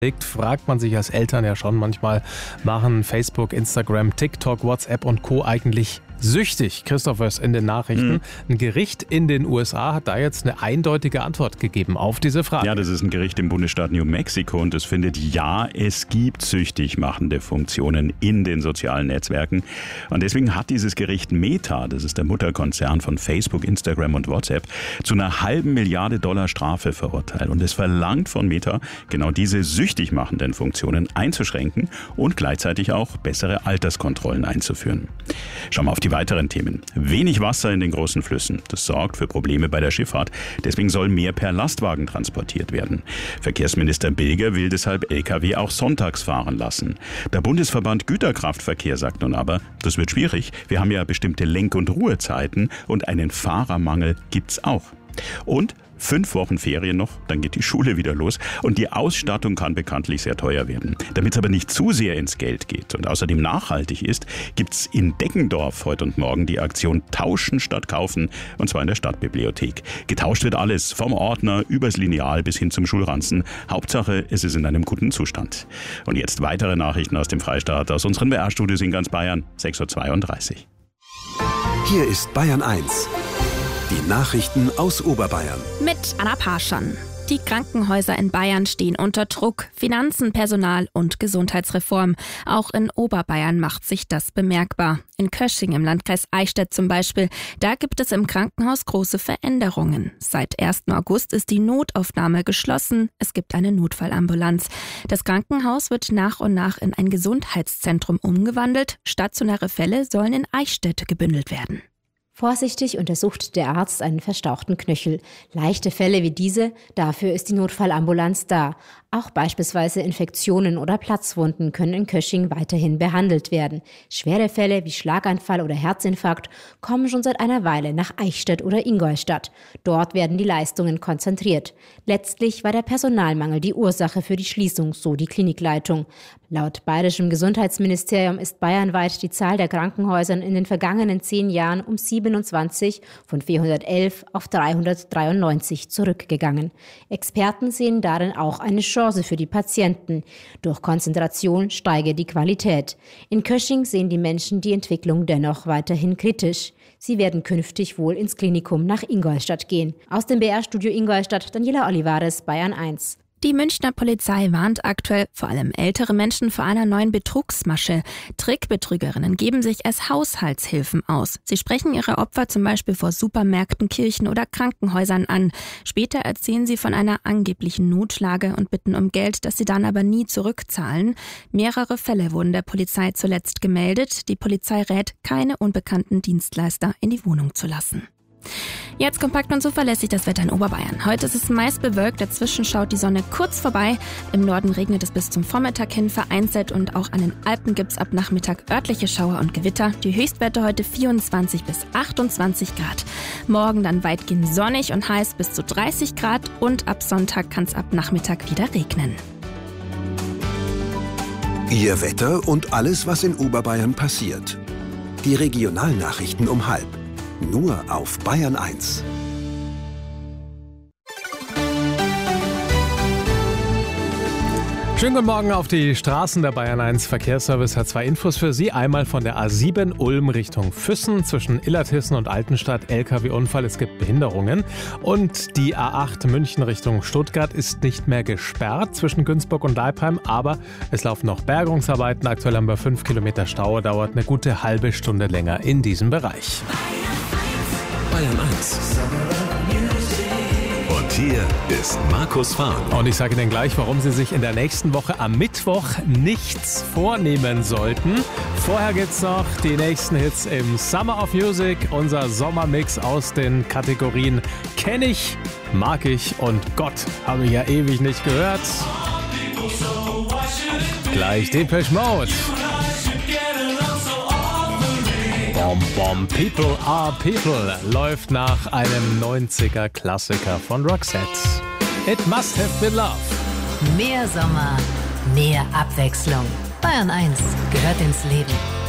fragt man sich als Eltern ja schon manchmal, machen Facebook, Instagram, TikTok, WhatsApp und Co. eigentlich süchtig? Christopher ist in den Nachrichten. Ein Gericht in den USA hat da jetzt eine eindeutige Antwort gegeben auf diese Frage. Ja, das ist ein Gericht im Bundesstaat New Mexico und es findet, ja, es gibt süchtig machende Funktionen in den sozialen Netzwerken. Und deswegen hat dieses Gericht Meta, das ist der Mutterkonzern von Facebook, Instagram und WhatsApp, zu einer $500 Milliarden Strafe verurteilt. Und es verlangt von Meta, genau diese süchtig machenden Funktionen einzuschränken und gleichzeitig auch bessere Alterskontrollen einzuführen. Schauen wir auf die weiteren Themen. Wenig Wasser in den großen Flüssen. Das sorgt für Probleme bei der Schifffahrt. Deswegen soll mehr per Lastwagen transportiert werden. Verkehrsminister Bilger will deshalb Lkw auch sonntags fahren lassen. Der Bundesverband Güterkraftverkehr sagt nun aber, das wird schwierig. Wir haben ja bestimmte Lenk- und Ruhezeiten und einen Fahrermangel gibt's auch. Und 5 Wochen Ferien noch, dann geht die Schule wieder los und die Ausstattung kann bekanntlich sehr teuer werden. Damit es aber nicht zu sehr ins Geld geht und außerdem nachhaltig ist, gibt's in Deggendorf heute und morgen die Aktion Tauschen statt Kaufen und zwar in der Stadtbibliothek. Getauscht wird alles, vom Ordner übers Lineal bis hin zum Schulranzen. Hauptsache, es ist in einem guten Zustand. Und jetzt weitere Nachrichten aus dem Freistaat, aus unseren BR-Studios in ganz Bayern, 6.32 Uhr. Hier ist Bayern 1. Die Nachrichten aus Oberbayern. Mit Anna Parschan. Die Krankenhäuser in Bayern stehen unter Druck. Finanzen, Personal und Gesundheitsreform. Auch in Oberbayern macht sich das bemerkbar. In Kösching im Landkreis Eichstätt zum Beispiel, da gibt es im Krankenhaus große Veränderungen. Seit 1. August ist die Notaufnahme geschlossen. Es gibt eine Notfallambulanz. Das Krankenhaus wird nach und nach in ein Gesundheitszentrum umgewandelt. Stationäre Fälle sollen in Eichstätt gebündelt werden. Vorsichtig untersucht der Arzt einen verstauchten Knöchel. Leichte Fälle wie diese, dafür ist die Notfallambulanz da. Auch beispielsweise Infektionen oder Platzwunden können in Kösching weiterhin behandelt werden. Schwere Fälle wie Schlaganfall oder Herzinfarkt kommen schon seit einer Weile nach Eichstätt oder Ingolstadt. Dort werden die Leistungen konzentriert. Letztlich war der Personalmangel die Ursache für die Schließung, so die Klinikleitung. Laut bayerischem Gesundheitsministerium ist bayernweit die Zahl der Krankenhäuser in den vergangenen 10 Jahren um 27 von 411 auf 393 zurückgegangen. Experten sehen darin auch eine Chance für die Patienten. Durch Konzentration steige die Qualität. In Kösching sehen die Menschen die Entwicklung dennoch weiterhin kritisch. Sie werden künftig wohl ins Klinikum nach Ingolstadt gehen. Aus dem BR-Studio Ingolstadt, Daniela Olivares, Bayern 1. Die Münchner Polizei warnt aktuell vor allem ältere Menschen vor einer neuen Betrugsmasche. Trickbetrügerinnen geben sich als Haushaltshilfen aus. Sie sprechen ihre Opfer zum Beispiel vor Supermärkten, Kirchen oder Krankenhäusern an. Später erzählen sie von einer angeblichen Notlage und bitten um Geld, das sie dann aber nie zurückzahlen. Mehrere Fälle wurden der Polizei zuletzt gemeldet. Die Polizei rät, keine unbekannten Dienstleister in die Wohnung zu lassen. Jetzt kompakt und zuverlässig das Wetter in Oberbayern. Heute ist es meist bewölkt, dazwischen schaut die Sonne kurz vorbei. Im Norden regnet es bis zum Vormittag hin vereinzelt und auch an den Alpen gibt es ab Nachmittag örtliche Schauer und Gewitter. Die Höchstwerte heute 24 bis 28 Grad. Morgen dann weitgehend sonnig und heiß bis zu 30 Grad und ab Sonntag kann es ab Nachmittag wieder regnen. Ihr Wetter und alles, was in Oberbayern passiert. Die Regionalnachrichten um 12:30. Nur auf Bayern 1. Schönen guten Morgen auf die Straßen. Der Bayern 1 Verkehrsservice hat 2 Infos für Sie. Einmal von der A7 Ulm Richtung Füssen zwischen Illertissen und Altenstadt. LKW-Unfall, es gibt Behinderungen. Und die A8 München Richtung Stuttgart ist nicht mehr gesperrt zwischen Günzburg und Leipheim. Aber es laufen noch Bergungsarbeiten. Aktuell haben wir 5 Kilometer Stau. Dauert eine gute halbe Stunde länger in diesem Bereich. Bayern 1. Und hier ist Markus Fahren. Und ich sage Ihnen gleich, warum Sie sich in der nächsten Woche am Mittwoch nichts vornehmen sollten. Vorher gibt's noch die nächsten Hits im Summer of Music, unser Sommermix aus den Kategorien Kenn ich, Mag ich und Gott, habe ich ja ewig nicht gehört. Gleich Depeche Mode. Bom Bom People Are People läuft nach einem 90er-Klassiker von Roxette. It Must Have Been Love. Mehr Sommer, mehr Abwechslung. Bayern 1 gehört ins Leben.